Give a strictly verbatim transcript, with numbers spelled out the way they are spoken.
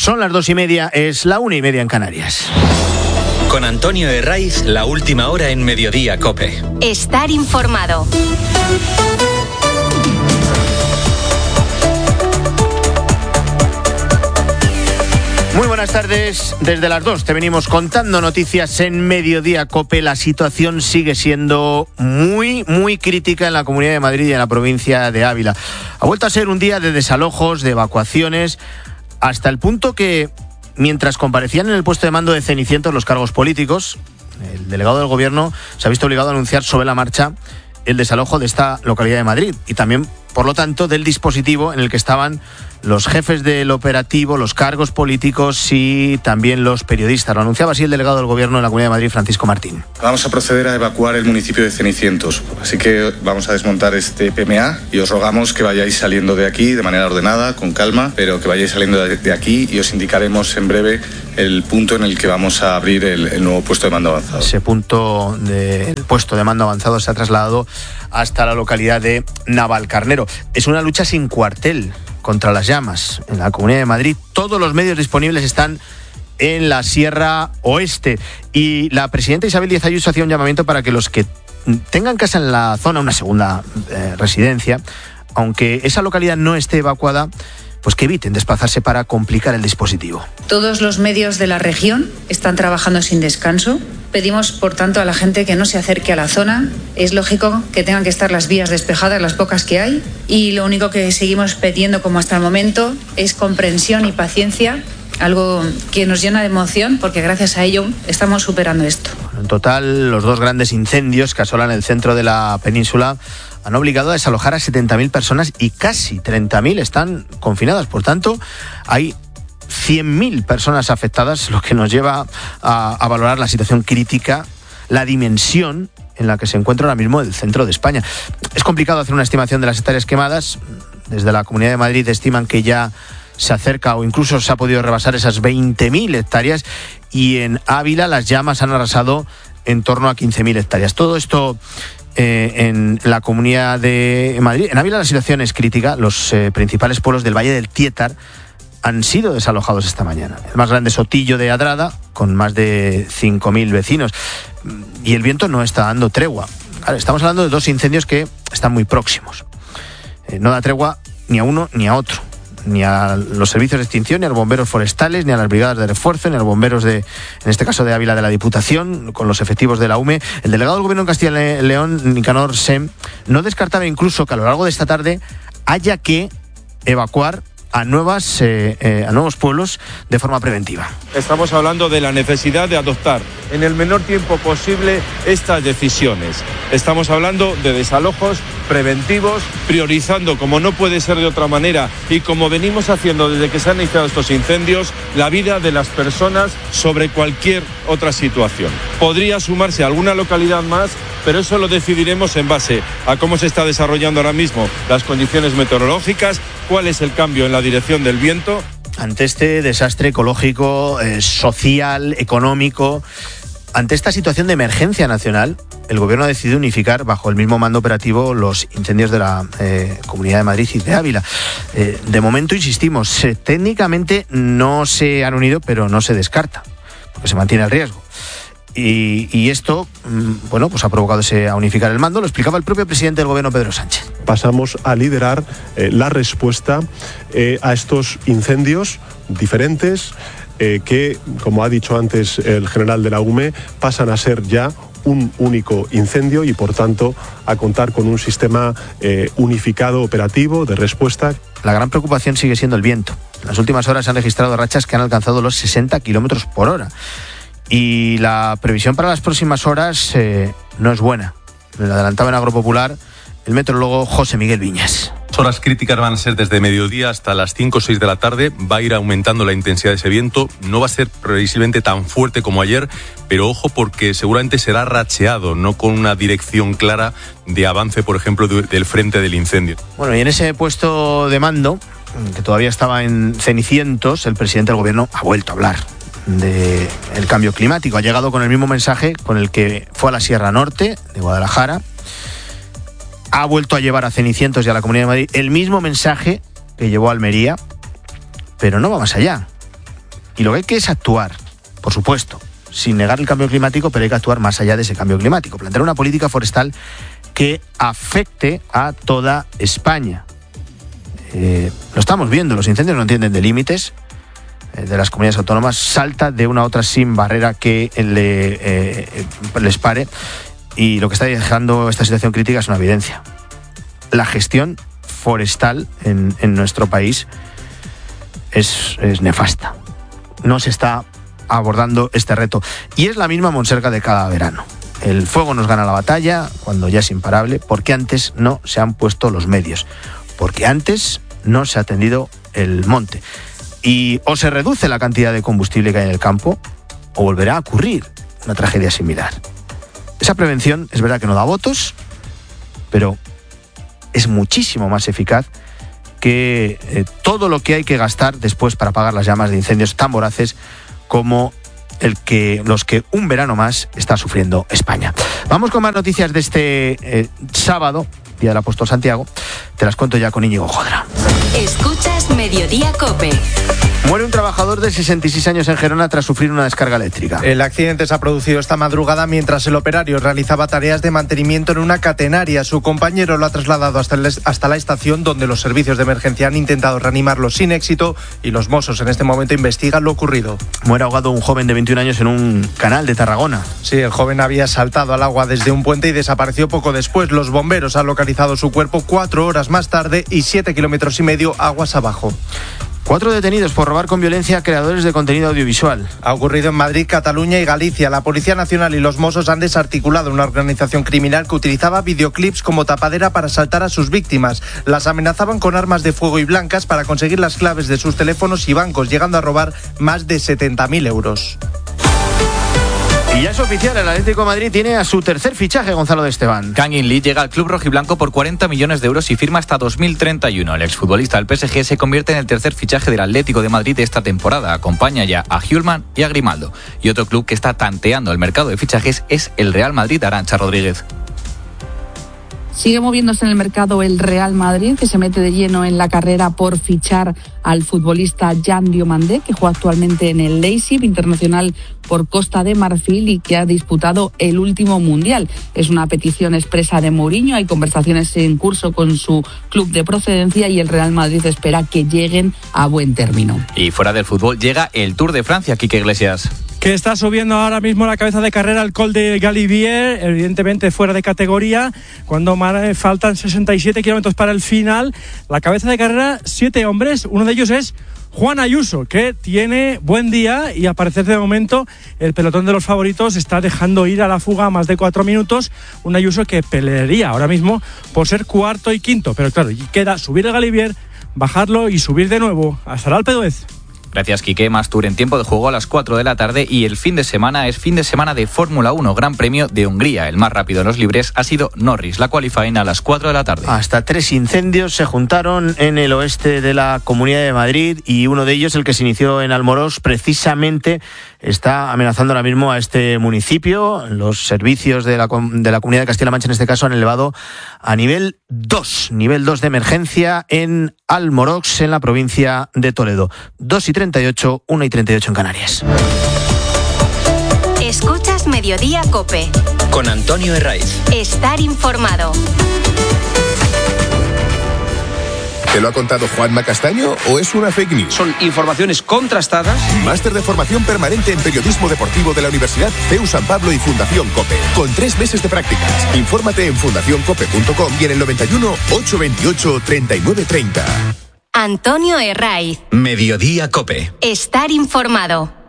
Son las dos y media, es la una y media en Canarias. Con Antonio Herraiz, la última hora en Mediodía COPE. Estar informado. Muy buenas tardes, desde las dos te venimos contando noticias en Mediodía COPE. La situación sigue siendo muy, muy crítica en la Comunidad de Madrid y en la provincia de Ávila. Ha vuelto a ser un día de desalojos, de evacuaciones, hasta el punto que, mientras comparecían en el puesto de mando de Cenicientos los cargos políticos, el delegado del gobierno se ha visto obligado a anunciar sobre la marcha el desalojo de esta localidad de Madrid y también, por lo tanto, del dispositivo en el que estaban los jefes del operativo, los cargos políticos y también los periodistas. Lo anunciaba así el delegado del gobierno en la Comunidad de Madrid, Francisco Martín. Vamos a proceder a evacuar el municipio de Cenicientos, así que vamos a desmontar este P M A y os rogamos que vayáis saliendo de aquí de manera ordenada, con calma, pero que vayáis saliendo de aquí y os indicaremos en breve el punto en el que vamos a abrir el, el nuevo puesto de mando avanzado. Ese punto del puesto de mando avanzado se ha trasladado hasta la localidad de Navalcarnero. Es una lucha sin cuartel contra las llamas en la Comunidad de Madrid. Todos los medios disponibles están en la Sierra Oeste y la presidenta Isabel Díaz Ayuso hacía un llamamiento para que los que tengan casa en la zona, una segunda eh, residencia, aunque esa localidad no esté evacuada, pues que eviten desplazarse para complicar el dispositivo. Todos los medios de la región están trabajando sin descanso. Pedimos, por tanto, a la gente que no se acerque a la zona. Es lógico que tengan que estar las vías despejadas, las pocas que hay. Y lo único que seguimos pidiendo, como hasta el momento, es comprensión y paciencia. Algo que nos llena de emoción porque gracias a ello estamos superando esto. En total, los dos grandes incendios que asolan el centro de la península han obligado a desalojar a setenta mil personas y casi treinta mil están confinadas. Por tanto, hay cien mil personas afectadas, lo que nos lleva a, a valorar la situación crítica, la dimensión en la que se encuentra ahora mismo el centro de España. Es complicado hacer una estimación de las hectáreas quemadas. Desde la Comunidad de Madrid estiman que ya se acerca o incluso se ha podido rebasar esas veinte mil hectáreas y en Ávila las llamas han arrasado en torno a quince mil hectáreas. Todo esto eh, en la Comunidad de Madrid. En Ávila la situación es crítica. Los eh, principales pueblos del Valle del Tiétar han sido desalojados esta mañana. El más grande, Sotillo de Adrada, con más de cinco mil vecinos. Y el viento no está dando tregua. Claro, estamos hablando de dos incendios que están muy próximos. Eh, no da tregua ni a uno ni a otro. Ni a los servicios de extinción, ni a los bomberos forestales, ni a las brigadas de refuerzo, ni a los bomberos de, en este caso de Ávila, de la Diputación, con los efectivos de la U M E. El delegado del Gobierno en Castilla y León, Nicanor Sem, no descartaba incluso que a lo largo de esta tarde haya que evacuar a nuevas eh, eh, a nuevos pueblos de forma preventiva. Estamos hablando de la necesidad de adoptar en el menor tiempo posible estas decisiones. Estamos hablando de desalojos preventivos, priorizando, como no puede ser de otra manera y como venimos haciendo desde que se han iniciado estos incendios, la vida de las personas sobre cualquier otra situación. Podría sumarse a alguna localidad más, pero eso lo decidiremos en base a cómo se está desarrollando ahora mismo las condiciones meteorológicas, cuál es el cambio en la dirección del viento. Ante este desastre ecológico, eh, social, económico, ante esta situación de emergencia nacional, el Gobierno ha decidido unificar bajo el mismo mando operativo los incendios de la eh, Comunidad de Madrid y de Ávila. Eh, de momento, insistimos, eh, técnicamente no se han unido, pero no se descarta, porque se mantiene el riesgo. Y, y esto, bueno, pues ha provocado ese a unificar el mando. Lo explicaba el propio presidente del Gobierno, Pedro Sánchez. Pasamos a liderar eh, la respuesta eh, a estos incendios diferentes eh, que, como ha dicho antes el general de la U M E, pasan a ser ya un único incendio y, por tanto, a contar con un sistema eh, unificado operativo de respuesta. La gran preocupación sigue siendo el viento. En las últimas horas se han registrado rachas que han alcanzado los sesenta kilómetros por hora. Y la previsión para las próximas horas eh, no es buena. Me lo adelantaba en Agropopular el meteorólogo José Miguel Viñas. Las horas críticas van a ser desde mediodía hasta las cinco o seis de la tarde. Va a ir aumentando la intensidad de ese viento. No va a ser previsiblemente tan fuerte como ayer, pero ojo porque seguramente será racheado, no con una dirección clara de avance, por ejemplo, de, del frente del incendio. Bueno, y en ese puesto de mando, que todavía estaba en Cenicientos, el presidente del Gobierno ha vuelto a hablar del cambio climático. Ha llegado con el mismo mensaje con el que fue a la Sierra Norte de Guadalajara. Ha vuelto a llevar a Cenicientos y a la Comunidad de Madrid el mismo mensaje que llevó a Almería, pero no va más allá. Y lo que hay que es actuar, por supuesto, sin negar el cambio climático, pero hay que actuar más allá de ese cambio climático. Plantear una política forestal que afecte a toda España. Eh, lo estamos viendo, los incendios no entienden de límites eh, de las comunidades autónomas, salta de una a otra sin barrera que le, eh, les pare, y lo que está dejando esta situación crítica es una evidencia. La gestión forestal en, en nuestro país es, es nefasta. No se está abordando este reto. Y es la misma Monserga de cada verano. El fuego nos gana la batalla cuando ya es imparable, porque antes no se han puesto los medios, porque antes no se ha atendido el monte. Y o se reduce la cantidad de combustible que hay en el campo, o volverá a ocurrir una tragedia similar. Esa prevención es verdad que no da votos, pero es muchísimo más eficaz que eh, todo lo que hay que gastar después para apagar las llamas de incendios tan voraces como el que los que un verano más está sufriendo España. Vamos con más noticias de este eh, sábado, Día del Apóstol Santiago. Te las cuento ya con Íñigo Jodra. Escuchas Mediodía COPE. Muere un trabajador de sesenta y seis años en Gerona tras sufrir una descarga eléctrica. El accidente se ha producido esta madrugada mientras el operario realizaba tareas de mantenimiento en una catenaria. Su compañero lo ha trasladado hasta, el, hasta la estación, donde los servicios de emergencia han intentado reanimarlo sin éxito, y los Mossos en este momento investigan lo ocurrido. Muere ahogado un joven de veintiún años en un canal de Tarragona. Sí, el joven había saltado al agua desde un puente y desapareció poco después. Los bomberos han localizado su cuerpo cuatro horas más tarde y siete kilómetros y medio aguas abajo. Cuatro detenidos por robar con violencia a creadores de contenido audiovisual. Ha ocurrido en Madrid, Cataluña y Galicia. La Policía Nacional y los Mossos han desarticulado una organización criminal que utilizaba videoclips como tapadera para asaltar a sus víctimas. Las amenazaban con armas de fuego y blancas para conseguir las claves de sus teléfonos y bancos, llegando a robar más de setenta mil euros. Y ya es oficial, el Atlético de Madrid tiene a su tercer fichaje, Gonzalo de Esteban. Kang-in Lee llega al club rojiblanco por cuarenta millones de euros y firma hasta dos mil treinta y uno. El exfutbolista del P S G se convierte en el tercer fichaje del Atlético de Madrid de esta temporada. Acompaña ya a Hjulman y a Grimaldo. Y otro club que está tanteando el mercado de fichajes es el Real Madrid. Arantxa Rodríguez. Sigue moviéndose en el mercado el Real Madrid, que se mete de lleno en la carrera por fichar al futbolista Jan Diomandé, que juega actualmente en el Leipzig, internacional por Costa de Marfil y que ha disputado el último Mundial. Es una petición expresa de Mourinho, hay conversaciones en curso con su club de procedencia y el Real Madrid espera que lleguen a buen término. Y fuera del fútbol llega el Tour de Francia, Quique Iglesias. Que está subiendo ahora mismo la cabeza de carrera el Col de Galibier, evidentemente fuera de categoría, cuando faltan sesenta y siete kilómetros para el final. La cabeza de carrera, siete hombres, uno de ellos es Juan Ayuso, que tiene buen día y a parecer de momento el pelotón de los favoritos está dejando ir a la fuga a más de cuatro minutos. Un Ayuso que pelearía ahora mismo por ser cuarto y quinto, pero claro, queda subir el Galibier, bajarlo y subir de nuevo hasta el Alpe d'Huez. Gracias, Quique. Más Tour en tiempo de juego a las cuatro de la tarde y el fin de semana es fin de semana de Fórmula uno, Gran Premio de Hungría. El más rápido en los libres ha sido Norris, la qualifying a las cuatro de la tarde. Hasta tres incendios se juntaron en el oeste de la Comunidad de Madrid y uno de ellos, el que se inició en Almorós, precisamente está amenazando ahora mismo a este municipio. Los servicios de la, de la Comunidad de Castilla-La Mancha, en este caso, han elevado a nivel dos, nivel dos de emergencia en Almorós, en la provincia de Toledo. dos y treinta y ocho, una y treinta y ocho en Canarias. Escuchas Mediodía COPE. Con Antonio Herraiz. Estar informado. ¿Te lo ha contado Juanma Castaño o es una fake news? Son informaciones contrastadas. Máster de formación permanente en periodismo deportivo de la Universidad C E U San Pablo y Fundación COPE. Con tres meses de prácticas. Infórmate en fundación cope punto com y en el noventa y uno, ochocientos veintiocho, treinta y nueve treinta. Antonio Herraiz. Mediodía COPE. Estar informado.